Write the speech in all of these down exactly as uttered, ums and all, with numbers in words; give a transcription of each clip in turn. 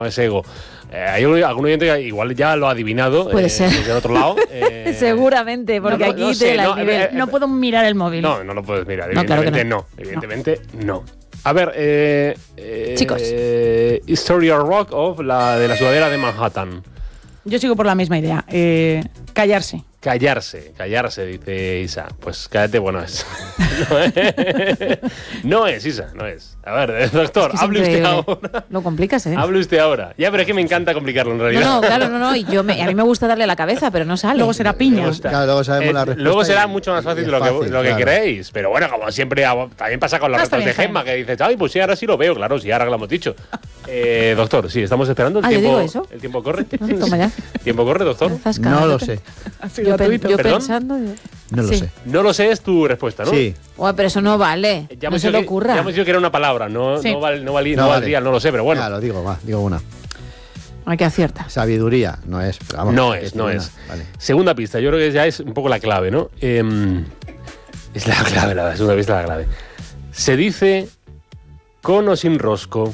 es ego. Eh, hay un, algún oyente que igual ya lo ha adivinado. Puede eh, ser. Desde el otro lado. Eh, Seguramente, porque no, no, aquí no te sé, la no, nivel. eh, eh, No puedo mirar el móvil. No, no lo puedes mirar. No, claro que Evidentemente no. no. Evidentemente no. no. A ver, eh, eh, Chicos. Eh, History of Rock of la de la sudadera de Manhattan. Yo sigo por la misma idea. Eh, callarse. Callarse, callarse, dice Isa. Pues cállate, bueno es. No es, no es Isa, no es. A ver, doctor, Es que es hable usted increíble. ahora. Lo complicas, ¿eh? Hable usted ahora. Ya, pero es que me encanta complicarlo en realidad. No, no, claro, no, no. Y yo me, a mí me gusta darle la cabeza, pero no sale. Luego será piña. Luego está. Claro, luego sabemos Eh, la respuesta. Luego será y- mucho más y fácil es lo que, fácil, lo que claro. queréis. Pero bueno, como siempre, también pasa con las Ah, está respuestas de bien, Gemma, que dices, ay, pues sí, ahora sí lo veo. Claro, sí, ahora que lo hemos dicho. Eh, doctor, sí, estamos esperando. El Ah, ¿yo tiempo, digo eso? ¿El tiempo corre? Ah, toma ya. ¿Tiempo corre, doctor? Zasca, No lo te- sé. Yo, pe- yo ¿Perdón? pensando. yo- No lo Sí. sé. No lo sé, es tu respuesta, ¿no? Sí. Buah, pero eso no vale. Ya No hemos se dicho le que- ocurra. Ya hemos dicho que era una palabra, no, Sí. no, val- no, valí- No no vale. valdría, no lo sé, pero bueno. Ya, lo digo, va, digo una. Hay que acierta. Sabiduría, no es. pero vamos, No hay que es, decir no una. es. Vale. Segunda pista, yo creo que ya es un poco la clave, ¿no? Eh, es la clave, la segunda pista es la clave. Se dice con o sin rosco.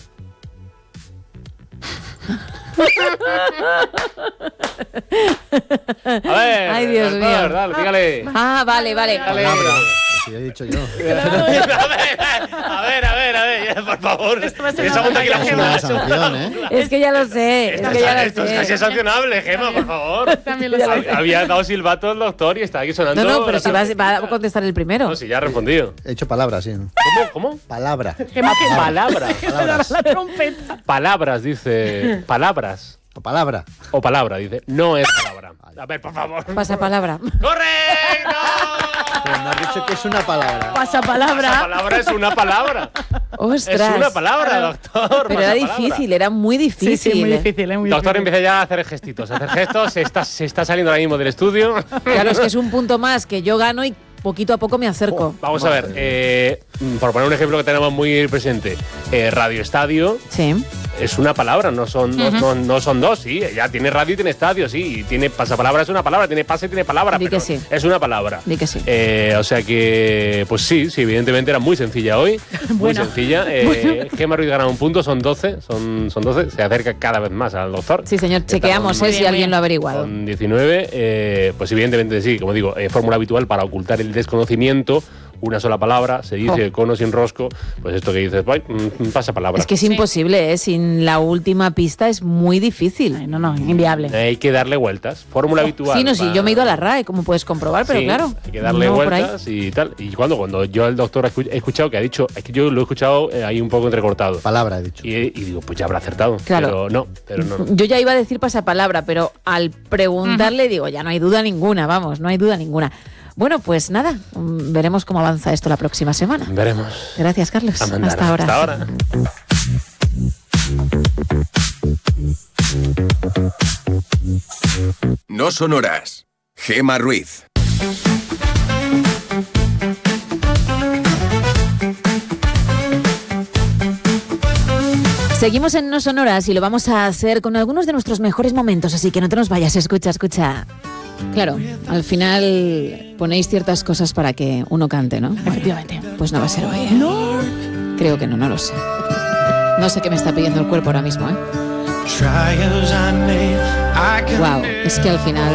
A ver, Ay, Dios doctor, mío. dale, dígale. Ah, vale, vale. Dale. Palabra. Si he dicho yo. A ver, a ver, a ver, a ver, ya, por favor. va a ser Estamos una aquí la Es una sanción, ¿eh? Es que ya lo sé. Es Esto, que ya lo esto es casi sé. sancionable, Gemma, por favor. También lo Ya sé. lo sé. Había dado silbato el doctor y está aquí sonando. No, no, pero si va, va a contestar el primero. No, si ya ha respondido. He hecho palabras, sí. ¿no? ¿Cómo? ¿Cómo? Palabra. Gemma, que- Palabras. Palabras. La trompeta. Palabras, dice. Palabras. O palabra. O palabra, dice. No es palabra. A ver, por favor. Pasa palabra. ¡Correcto! Pero me has dicho que es una palabra. Pasa La palabra. palabra es una palabra. Ostras. Es una palabra, doctor. Pero era pasapalabra. difícil, era muy difícil. Sí, sí, muy difícil, ¿eh? Muy Doctor difícil. empieza ya a hacer gestitos. A hacer gestos. Se está, se está saliendo ahora mismo del estudio. Claro, es que es un punto más que yo gano y poquito a poco me acerco. Vamos a ver. Eh, por poner un ejemplo que tenemos muy presente. Eh, Radio Estadio. Sí. Es una palabra, no son, no, no, no son dos, sí. Ya tiene radio y tiene estadio, sí. Y tiene pasapalabra, es una palabra. Tiene pase y tiene palabra. Di pero que sí. Es una palabra. Di que sí. Eh, o sea que, pues sí, sí, evidentemente era muy sencilla hoy. Muy Bueno. sencilla. Eh, Gemma Ruiz gana un punto, son doce. Son, son doce. Se acerca cada vez más al doctor. Sí, señor, Está chequeamos con- eh, si bien, alguien bien. lo ha averiguado. Con diecinueve, eh, pues evidentemente sí, como digo, eh, fórmula habitual para ocultar el desconocimiento. Una sola palabra, se dice Oh. con o sin rosco, pues esto que dices, "Ay, mm, pasa palabra". Es que es imposible, ¿eh? Sin la última pista es muy difícil. Ay, no, no, inviable. Hay que darle vueltas. Fórmula habitual. Sí, no, sí, para- yo me he ido a la R A E, como puedes comprobar, pero Sí, claro. hay que darle no por ahí. vueltas y tal. Y cuando, cuando yo el doctor he escu- he escuchado que ha dicho, es que yo lo he escuchado eh, ahí un poco entrecortado. Palabra, he dicho. Y, y digo, pues ya habrá acertado. Claro. Pero no, pero no. Yo ya iba a decir pasapalabra, pero al preguntarle digo, ya no hay duda ninguna, vamos, no hay duda ninguna. Bueno, pues nada, mm, veremos cómo avanza esto la próxima semana. Veremos. Gracias, Carlos. A mandar. Hasta ahora. Hasta ahora. No son horas. Gemma Ruiz. Seguimos en No Sonoras y lo vamos a hacer con algunos de nuestros mejores momentos, así que no te nos vayas, escucha, escucha. Claro, al final ponéis ciertas cosas para que uno cante, ¿no? Efectivamente. Pues no va a ser hoy, ¿eh? No. Creo que no, no lo sé. No sé qué me está pidiendo el cuerpo ahora mismo, ¿eh? Wow, es que al final